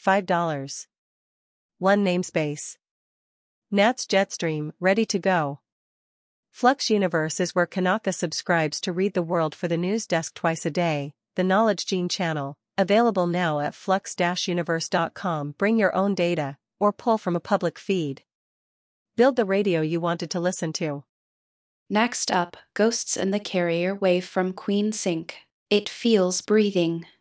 $5. 1 namespace. Nats Jetstream, ready to go. Flux Universe is where Kanaka subscribes to read the world for the news desk twice a day, the Knowledge Gene channel, available now at flux-universe.com. Bring your own data, or pull from a public feed. Build the radio you wanted to listen to. Next up, Ghosts in the Carrier Wave from Queen Sync. It feels breathing.